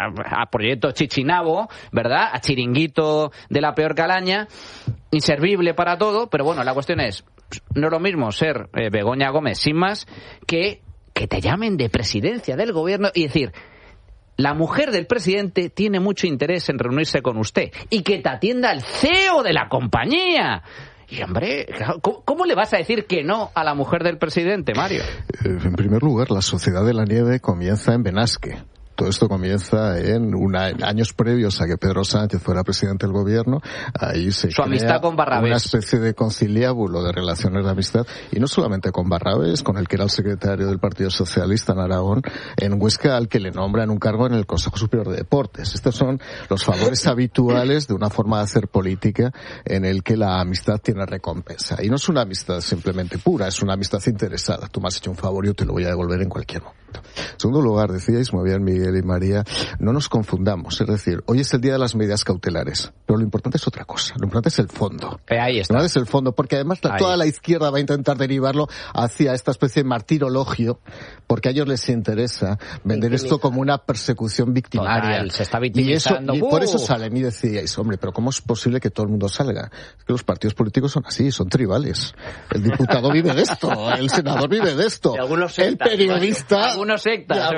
a proyecto Chichinabo, ¿verdad? A chiringuito de la peor calaña, inservible para todo, pero bueno, la cuestión es, no es lo mismo ser Begoña Gómez sin más que te llamen de presidencia del gobierno y decir, la mujer del presidente tiene mucho interés en reunirse con usted y que te atienda el CEO de la compañía. Y hombre, ¿cómo le vas a decir que no a la mujer del presidente, Mario? En primer lugar, la Sociedad de la Nieve comienza en Benasque. Todo esto comienza en años previos a que Pedro Sánchez fuera presidente del gobierno. Ahí se su amistad con Barrabés, una especie de conciliábulo de relaciones de amistad, y no solamente con Barrabés, con el que era el secretario del Partido Socialista en Aragón, en Huesca, al que le nombran un cargo en el Consejo Superior de Deportes. Estos son los favores habituales de una forma de hacer política en el que la amistad tiene recompensa. Y no es una amistad simplemente pura, es una amistad interesada. Tú me has hecho un favor, yo te lo voy a devolver en cualquier momento. En segundo lugar, decíais muy bien, Miguel y María, no nos confundamos. Es decir, hoy es el día de las medidas cautelares, pero lo importante es otra cosa. Lo importante es el fondo. Ahí está. Lo importante es el fondo, porque además toda la izquierda va a intentar derivarlo hacia esta especie de martirologio, porque a ellos les interesa vender esto como una persecución victimaria. Total, se está victimizando. Y por eso salen y decíais, hombre, pero ¿cómo es posible que todo el mundo salga? Es que los partidos políticos son así, son tribales. El diputado vive de esto, el senador vive de esto, el periodista... Algunos sectas.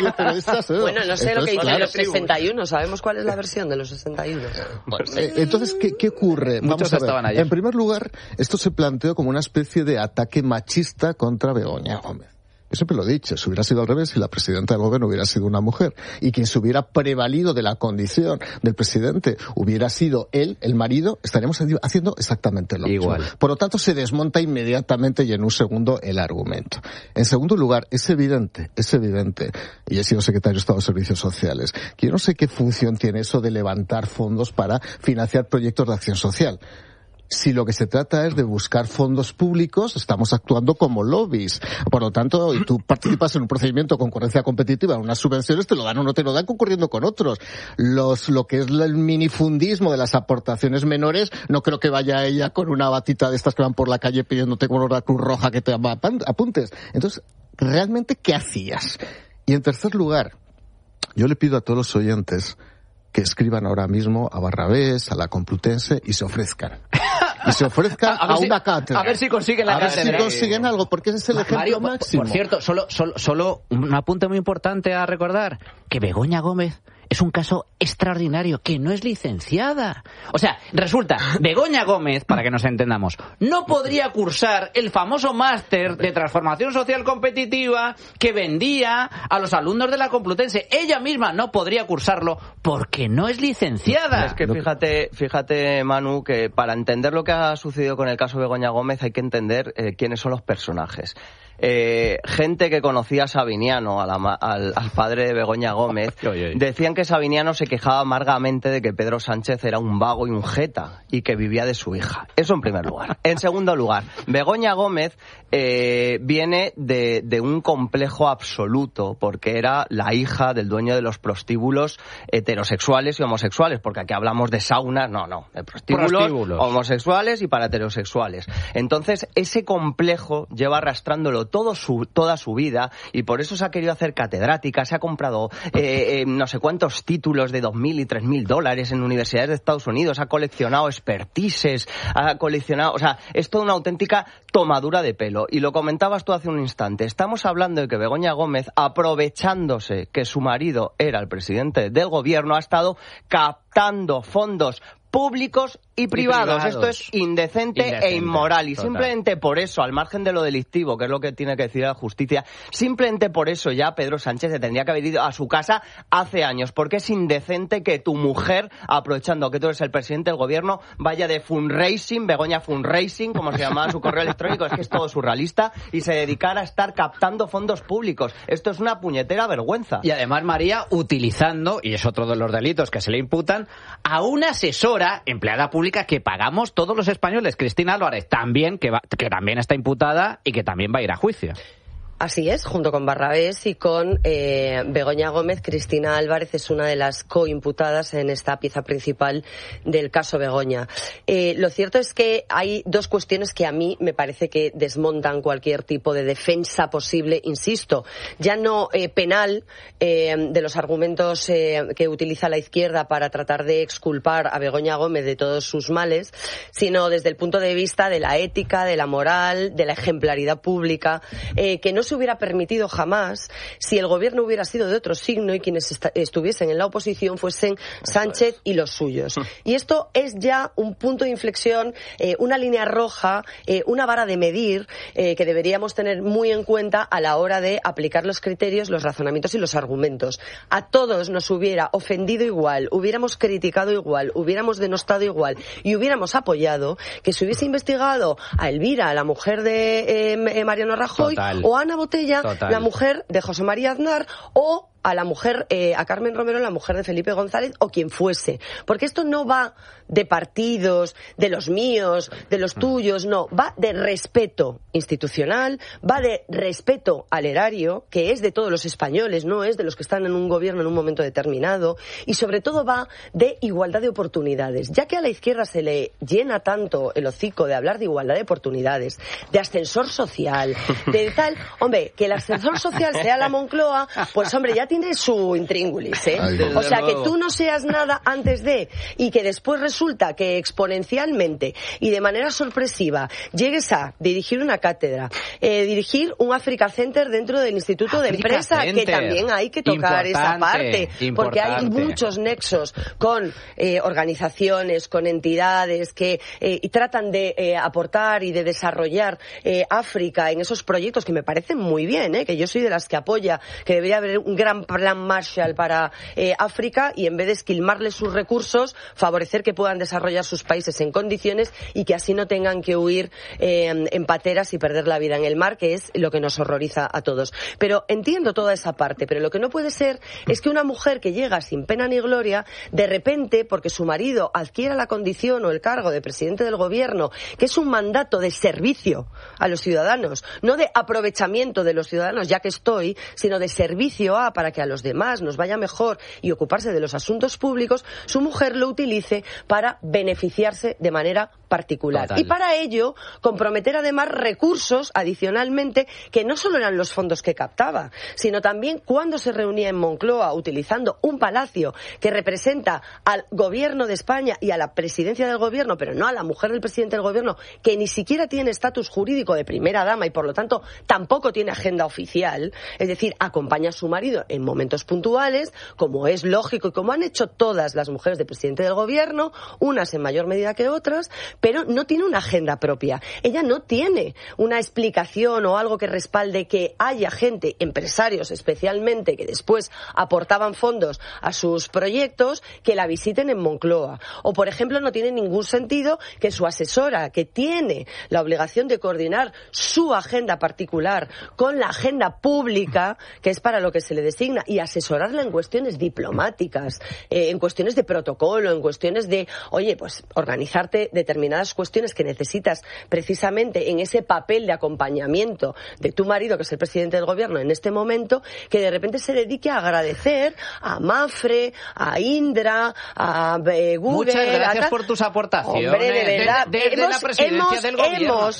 Bueno, no sé lo que dicen los 61. ¿Sabemos cuál es la versión de los 61? Bueno, entonces, ¿qué ocurre? Muchos estaban allí. En primer lugar, esto se planteó como una especie de ataque machista contra Begoña Gómez. Yo siempre lo he dicho, si hubiera sido al revés, si la presidenta del gobierno hubiera sido una mujer y quien se hubiera prevalido de la condición del presidente hubiera sido él, el marido, estaríamos haciendo exactamente lo mismo. Por lo tanto, se desmonta inmediatamente y en un segundo el argumento. En segundo lugar, es evidente, y he sido secretario de Estado de Servicios Sociales, que yo no sé qué función tiene eso de levantar fondos para financiar proyectos de acción social. Si lo que se trata es de buscar fondos públicos, estamos actuando como lobbies. Por lo tanto, y tú participas en un procedimiento de concurrencia competitiva, unas subvenciones te lo dan o no te lo dan concurriendo con otros. Lo que es el minifundismo de las aportaciones menores, no creo que vaya ella con una batita de estas que van por la calle pidiéndote con la Cruz Roja que te apuntes. Entonces, ¿realmente qué hacías? Y en tercer lugar, yo le pido a todos los oyentes que escriban ahora mismo a Barrabés, a la Complutense y se ofrezcan. Y se ofrezcan a una cátedra. A ver si consiguen la cátedra. A ver si consiguen algo, porque ese es el ejemplo Mario, máximo. Por cierto, solo un apunte muy importante a recordar, que Begoña Gómez es un caso extraordinario, que no es licenciada. O sea, resulta, Begoña Gómez, para que nos entendamos, no podría cursar el famoso máster de transformación social competitiva que vendía a los alumnos de la Complutense. Ella misma no podría cursarlo porque no es licenciada. Es que fíjate, Manu, que para entender lo que ha sucedido con el caso Begoña Gómez hay que entender quiénes son los personajes. Gente que conocía a Sabiniano, al padre de Begoña Gómez, decían que Sabiniano se quejaba amargamente de que Pedro Sánchez era un vago y un jeta y que vivía de su hija. Eso en primer lugar. En segundo lugar, Begoña Gómez viene de un complejo absoluto porque era la hija del dueño de los prostíbulos heterosexuales y homosexuales, porque aquí hablamos de saunas, de prostíbulos homosexuales y para heterosexuales. Entonces, ese complejo lleva arrastrándolo toda su vida y por eso se ha querido hacer catedrática, se ha comprado no sé cuántos títulos de $2.000 y $3.000 en universidades de Estados Unidos, ha coleccionado expertises, o sea, es toda una auténtica tomadura de pelo. Y lo comentabas tú hace un instante, estamos hablando de que Begoña Gómez, aprovechándose que su marido era el presidente del gobierno, ha estado captando fondos públicos y privados. Esto es indecente e inmoral. Y simplemente por eso, al margen de lo delictivo, que es lo que tiene que decir la justicia, simplemente por eso ya Pedro Sánchez se tendría que haber ido a su casa hace años, porque es indecente que tu mujer, aprovechando que tú eres el presidente del gobierno, vaya de fundraising, Begoña Fundraising, como se llamaba su correo electrónico, es que es todo surrealista, y se dedicara a estar captando fondos públicos. Esto es una puñetera vergüenza. Y además, María, utilizando, y es otro de los delitos que se le imputan, a una asesora empleada pública que pagamos todos los españoles, Cristina Álvarez, también que también está imputada y que también va a ir a juicio. Así es, junto con Barrabés y con Begoña Gómez. Cristina Álvarez es una de las coimputadas en esta pieza principal del caso Begoña. Lo cierto es que hay dos cuestiones que a mí me parece que desmontan cualquier tipo de defensa posible, insisto, ya no penal, de los argumentos que utiliza la izquierda para tratar de exculpar a Begoña Gómez de todos sus males, sino desde el punto de vista de la ética, de la moral, de la ejemplaridad pública, que no se hubiera permitido jamás si el gobierno hubiera sido de otro signo y quienes estuviesen en la oposición fuesen Sánchez y los suyos. Y esto es ya un punto de inflexión, una línea roja, una vara de medir que deberíamos tener muy en cuenta a la hora de aplicar los criterios, los razonamientos y los argumentos. A todos nos hubiera ofendido igual, hubiéramos criticado igual, hubiéramos denostado igual y hubiéramos apoyado que se hubiese investigado a Elvira, la mujer de Mariano Rajoy, o a Ana Botella, la mujer de José María Aznar, o a la mujer, a Carmen Romero, la mujer de Felipe González, o quien fuese. Porque esto no va de partidos, de los míos, de los tuyos, no. Va de respeto institucional, va de respeto al erario, que es de todos los españoles, no es de los que están en un gobierno en un momento determinado, y sobre todo va de igualdad de oportunidades. Ya que a la izquierda se le llena tanto el hocico de hablar de igualdad de oportunidades, de ascensor social, de tal, hombre, que el ascensor social sea la Moncloa, pues hombre, ya tiene su intríngulis, ¿eh? O sea, que tú no seas nada antes de, y que después resulta que exponencialmente y de manera sorpresiva llegues a dirigir una cátedra, dirigir un Africa Center dentro del Instituto de Empresa, que también hay que tocar esa parte, porque hay muchos nexos con organizaciones, con entidades que tratan de aportar y de desarrollar África en esos proyectos que me parecen muy bien, que yo soy de las que apoya que debería haber un gran plan Marshall para África y en vez de esquilmarles sus recursos, favorecer que puedan desarrollar sus países en condiciones y que así no tengan que huir en pateras y perder la vida en el mar, que es lo que nos horroriza a todos. Pero entiendo toda esa parte, pero lo que no puede ser es que una mujer que llega sin pena ni gloria, de repente, porque su marido adquiera la condición o el cargo de presidente del gobierno, que es un mandato de servicio a los ciudadanos, no de aprovechamiento de los ciudadanos, ya que estoy, sino de servicio para que a los demás nos vaya mejor y ocuparse de los asuntos públicos, su mujer lo utilice para beneficiarse de manera particular. Total. Y para ello, comprometer además recursos adicionalmente que no solo eran los fondos que captaba, sino también cuando se reunía en Moncloa utilizando un palacio que representa al gobierno de España y a la presidencia del gobierno, pero no a la mujer del presidente del gobierno, que ni siquiera tiene estatus jurídico de primera dama y por lo tanto tampoco tiene agenda oficial, es decir, acompaña a su marido en momentos puntuales, como es lógico y como han hecho todas las mujeres del presidente del gobierno, unas en mayor medida que otras, pero no tiene una agenda propia. Ella no tiene una explicación o algo que respalde que haya gente, empresarios especialmente, que después aportaban fondos a sus proyectos, que la visiten en Moncloa. O, por ejemplo, no tiene ningún sentido que su asesora, que tiene la obligación de coordinar su agenda particular con la agenda pública, que es para lo que se le designa, y asesorarla en cuestiones diplomáticas, en cuestiones de protocolo, en cuestiones de, oye, pues organizarte determinadas cuestiones que necesitas precisamente en ese papel de acompañamiento de tu marido, que es el presidente del gobierno en este momento, que de repente se dedique a agradecer a Mafre, a Indra, a Google. Muchas gracias por tus aportaciones. Hombre, de verdad. Desde la presidencia del gobierno.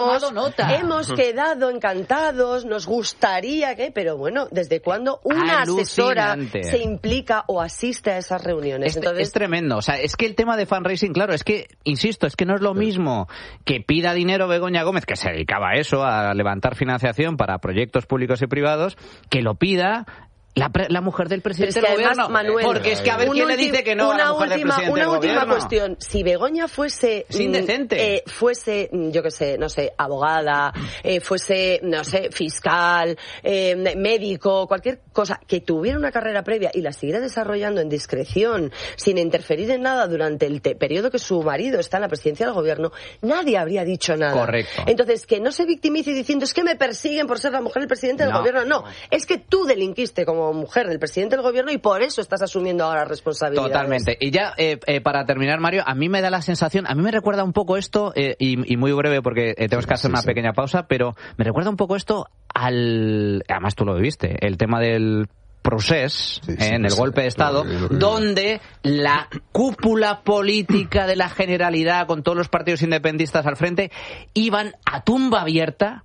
Hemos quedado encantados, nos gustaría que, pero bueno, ¿desde cuándo una asesora se implica o asiste a esas reuniones? Es tremendo. O sea, es que el tema de fundraising, claro, es que, insisto, es que no es lo mismo que pida dinero Begoña Gómez, que se dedicaba a eso, a levantar financiación para proyectos públicos y privados, que lo pida la mujer del presidente del gobierno. Manuel, porque es que a ver quién le dice que no a la mujer del presidente del gobierno. Una última cuestión. Si Begoña fuese... Es indecente. Fuese, yo qué sé, no sé, abogada, fuese, no sé, fiscal, médico, cualquier cosa, que tuviera una carrera previa y la siguiera desarrollando en discreción, sin interferir en nada durante el periodo que su marido está en la presidencia del gobierno, nadie habría dicho nada. Correcto. Entonces, que no se victimice diciendo, es que me persiguen por ser la mujer del presidente del gobierno. No, es que tú delinquiste como como mujer del presidente del gobierno y por eso estás asumiendo ahora responsabilidades. Totalmente. Y ya, para terminar, Mario, a mí me da la sensación, a mí me recuerda un poco esto, y muy breve porque tenemos que hacer una pequeña pausa, pero me recuerda un poco esto además tú lo viviste, el tema del procés, en el golpe de Estado, donde la cúpula política de la Generalidad, con todos los partidos independentistas al frente, iban a tumba abierta,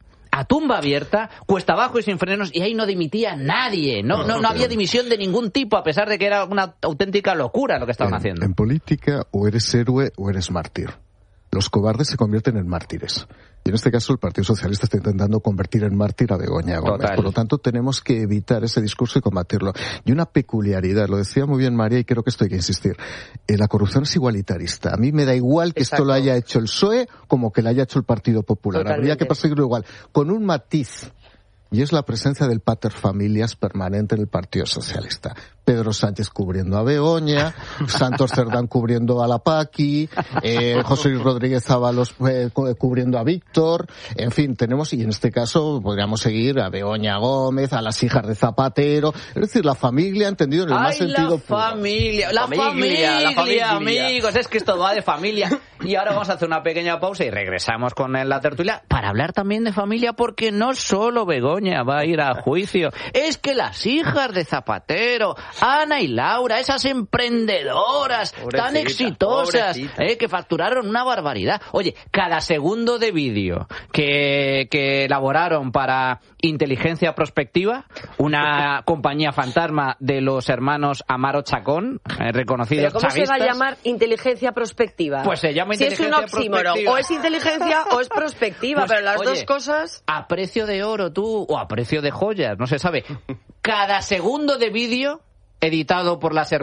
cuesta abajo y sin frenos, y ahí no dimitía nadie, no había dimisión de ningún tipo, a pesar de que era una auténtica locura lo que estaban haciendo. En política o eres héroe o eres mártir. Los cobardes se convierten en mártires. Y en este caso el Partido Socialista está intentando convertir en mártir a Begoña Gómez. Total. Por lo tanto, tenemos que evitar ese discurso y combatirlo. Y una peculiaridad, lo decía muy bien María y creo que esto hay que insistir. La corrupción es igualitarista. A mí me da igual que esto lo haya hecho el PSOE como que lo haya hecho el Partido Popular. Totalmente. Habría que perseguirlo igual. Con un matiz. Y es la presencia del paterfamilias permanente en el Partido Socialista. Pedro Sánchez cubriendo a Begoña, Santos Cerdán cubriendo a la Paqui, José Luis Rodríguez Ábalos cubriendo a Víctor, en fin, tenemos, y en este caso podríamos seguir a Begoña Gómez, a las hijas de Zapatero, es decir, la familia entendido en el más sentido puro. La familia, amigos, es que esto va de familia. Y ahora vamos a hacer una pequeña pausa y regresamos con la tertulia para hablar también de familia, porque no solo Begoña va a ir a juicio, es que las hijas de Zapatero, Ana y Laura, esas emprendedoras tan exitosas, que facturaron una barbaridad. Oye, cada segundo de vídeo que elaboraron para Inteligencia Prospectiva, una compañía fantasma de los hermanos Amaro Chacón, reconocidos chavistas. ¿Pero cómo se va a llamar Inteligencia Prospectiva? Pues se llama Inteligencia Prospectiva. Si es un oxímoron, o es inteligencia o es prospectiva, pues, pero las dos cosas... A precio de oro tú, o a precio de joyas, no se sabe. Cada segundo de vídeo editado por las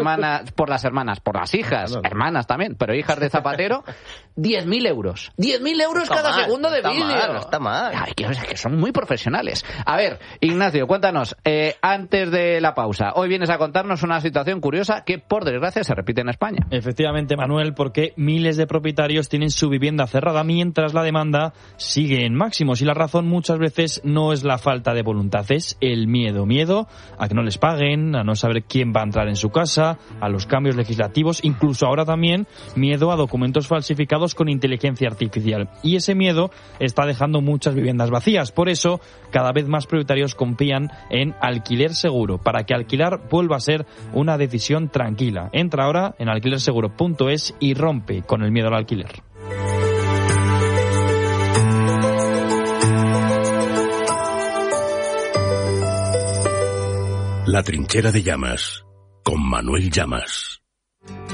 hijas, hermanas también, pero hijas de Zapatero, 10.000 euros. 10.000 euros cada segundo de vídeo. No está mal. Ay, que son muy profesionales. A ver, Ignacio, cuéntanos, antes de la pausa, hoy vienes a contarnos una situación curiosa que, por desgracia, se repite en España. Efectivamente, Manuel, porque miles de propietarios tienen su vivienda cerrada mientras la demanda sigue en máximos. Y la razón muchas veces no es la falta de voluntad, es el miedo. Miedo a que no les paguen, a no saber quién va a entrar en su casa, a los cambios legislativos, incluso ahora también miedo a documentos falsificados con inteligencia artificial. Y ese miedo está dejando muchas viviendas vacías. Por eso, cada vez más propietarios confían en Alquiler Seguro, para que alquilar vuelva a ser una decisión tranquila. Entra ahora en alquilerseguro.es y rompe con el miedo al alquiler. La trinchera de Llamas, con Manuel Llamas.